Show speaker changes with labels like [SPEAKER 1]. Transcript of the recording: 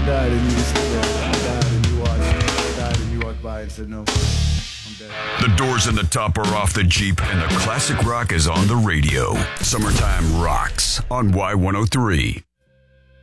[SPEAKER 1] died and you said that. I died and you watched. I died and you walked by and said no. I'm dead.
[SPEAKER 2] The doors and the top are off the Jeep, and the classic rock is on the radio. Summertime rocks on Y103.